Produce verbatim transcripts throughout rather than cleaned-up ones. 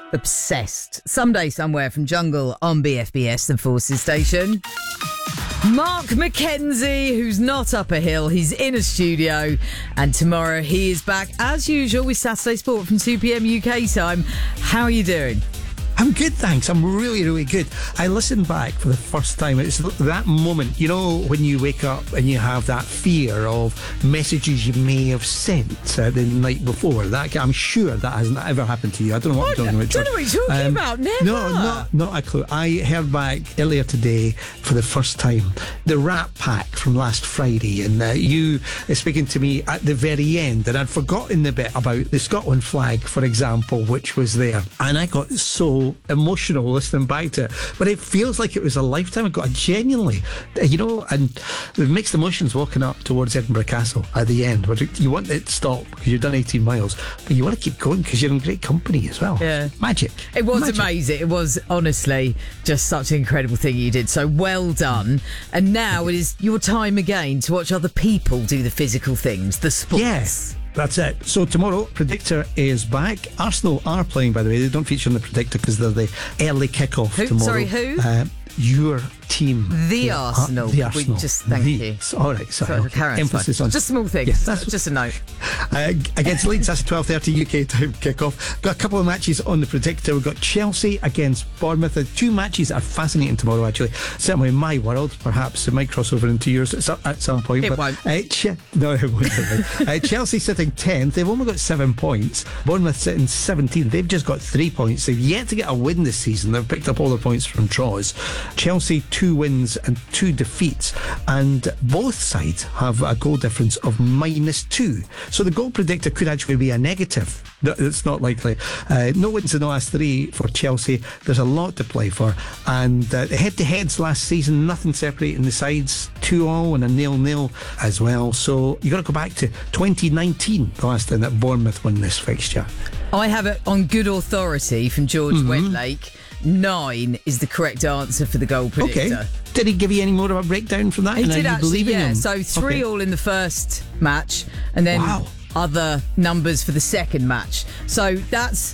Obsessed. Someday, somewhere from Jungle on B F B S, the Forces Station. Mark McKenzie, who's not up a hill, he's in a studio, and tomorrow he is back as usual with Saturday Sport from two p.m. U K time. How are you doing? I'm good, thanks. I'm really, really good. I listened back for the first time. It's that moment, you know, when you wake up and you have that fear of messages you may have sent uh, the night before. That I'm sure that hasn't ever happened to you. I don't know what, what I'm talking about. Don't know what you're talking um, about. Never. No, not, not a clue. I heard back earlier today for the first time the Rat Pack from last Friday, and uh, you uh, speaking to me at the very end, and I'd forgotten the bit about the Scotland flag, for example, which was there, and I got so emotional listening back to it, but it feels like it was a lifetime ago. I genuinely, you know, and the mixed emotions walking up towards Edinburgh Castle at the end, where you want it to stop because you've done eighteen miles, but you want to keep going because you're in great company as well. Yeah, magic. It was magic. Amazing. It was honestly just such an incredible thing you did. So well done. And now it is your time again to watch other people do the physical things, the sports. Yes. That's it. So tomorrow, Predictor is back. Arsenal are playing, by the way. They don't feature in the Predictor because they're the early kick-off who, tomorrow. Sorry, who? Uh, your team. The yeah, Arsenal. Uh, the Arsenal. We just thank the, you. All right, sorry. sorry okay. Emphasis on just small things. Yes, that's just a note. Uh, against Leeds, that's a twelve thirty U K time kick-off. Got a couple of matches on the Predictor. We've got Chelsea against Bournemouth. The two matches that are fascinating tomorrow, actually. Certainly in my world. Perhaps it might cross over into yours at some, at some point. It but, won't. Uh, Ch- no, it won't. uh, Chelsea sitting tenth. They've only got seven points. Bournemouth sitting seventeenth. They've just got three points. They've yet to get a win this season. They've picked up all the points from draws. Chelsea, two wins and two defeats, and both sides have a goal difference of minus two. So the goal predictor could actually be a negative. It's not likely. Uh, no wins in the last three for Chelsea. There's a lot to play for, and uh, the head-to-heads last season, nothing separating the sides, two all and a nil-nil as well. So you got to go back to twenty nineteen, the last time that Bournemouth won this fixture. I have it on good authority from George mm-hmm. Wentlake. Nine is the correct answer for the goal predictor. Okay. Did he give you any more of a breakdown from that? He and did are you actually, believing yeah. him? So three okay. all in the first match, and then wow. other numbers for the second match. So that's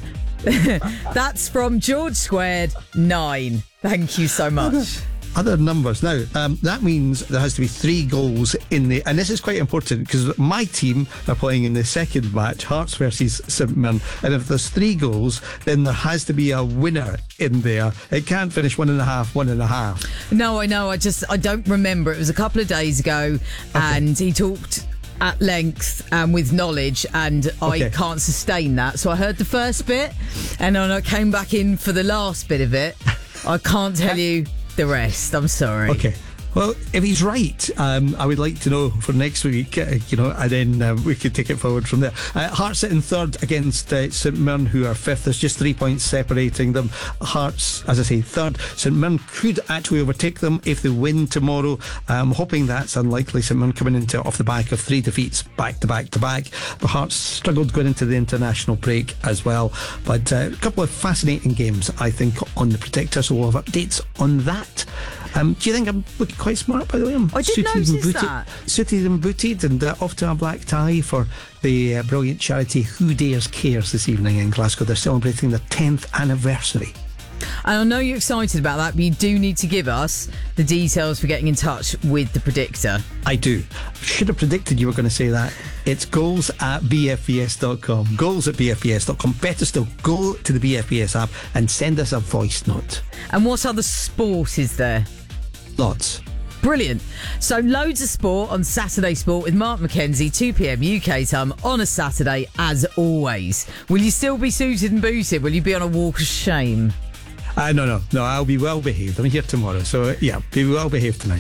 that's from George Squared nine. Thank you so much. Other numbers. Now, um, that means there has to be three goals in the... And this is quite important because my team are playing in the second match, Hearts versus St Mirren. And if there's three goals, then there has to be a winner in there. It can't finish one and a half, one and a half. No, I know. I just... I don't remember. It was a couple of days ago, okay. and he talked at length and with knowledge, and okay. I can't sustain that. So I heard the first bit, and then I came back in for the last bit of it. I can't tell you the rest. I'm sorry. Okay. Well, if he's right, um, I would like to know for next week, uh, you know, and then uh, we could take it forward from there. Uh, Hearts sitting third against uh, St Mirren, who are fifth. There's just three points separating them. Hearts, as I say, third. St Mirren could actually overtake them if they win tomorrow. I'm hoping that's unlikely. St Mirren coming into off the back of three defeats back to back to back. But Hearts struggled going into the international break as well. But uh, a couple of fascinating games, I think, on the Predictor. So we'll have updates on that. Um, do you think I'm looking quite smart, by the way? I'm I did notice and booted, that. Suited and booted and uh, off to a black tie for the uh, brilliant charity Who Dares Cares this evening in Glasgow. They're celebrating their tenth anniversary. And I know you're excited about that, but you do need to give us the details for getting in touch with the Predictor. I do. Should have predicted you were going to say that. It's goals at b f b s dot com. Goals at b f b s dot com. Better still, go to the B F B S app and send us a voice note. And what other sport is there? Lots. Brilliant. So loads of sport on Saturday Sport with Mark McKenzie, two p.m. U K time on a Saturday, as always. Will you still be suited and booted? Will you be on a walk of shame? Uh, no, no, no, I'll be well behaved. I'm here tomorrow, so uh, yeah, be well behaved tonight.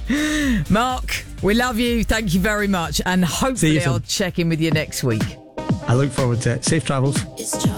Mark, we love you. Thank you very much. And hopefully I'll check in with you next week. I look forward to it. Safe travels.